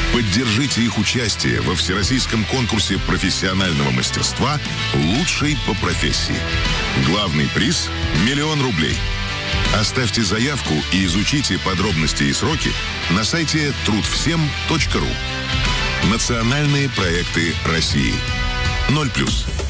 Поддержите их участие во всероссийском конкурсе профессионального мастерства «Лучший по профессии». Главный приз – 1 000 000 рублей. Оставьте заявку и изучите подробности и сроки на сайте трудвсем.ру. Национальные проекты России. 0+.